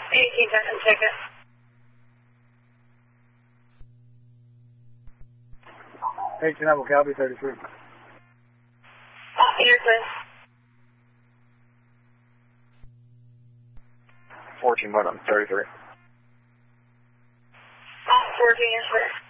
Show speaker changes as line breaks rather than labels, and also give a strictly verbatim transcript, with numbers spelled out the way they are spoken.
eighteen second ticket.
eighteen Apple Copy, thirty-three.
Clear, clear.
fourteen, but I'm thirty-three.
fourteen is clear.